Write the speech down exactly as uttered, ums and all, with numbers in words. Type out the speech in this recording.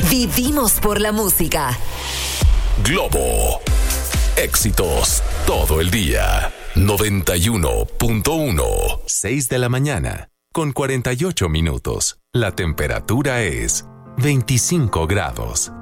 Vivimos por la música. Globo. Éxitos todo el día. noventa y uno punto uno. seis de la mañana, con cuarenta y ocho minutos. La temperatura es veinticinco grados.